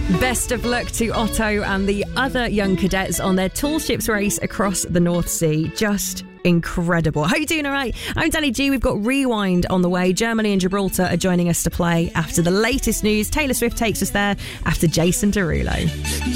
Best of luck to Otto and the other young cadets on their tall ships race across the North Sea. Just incredible. How are you doing? All right. I'm Danny G. We've got Rewind on the way. Germany and Gibraltar are joining us to play after the latest news. Taylor Swift takes us there after Jason Derulo.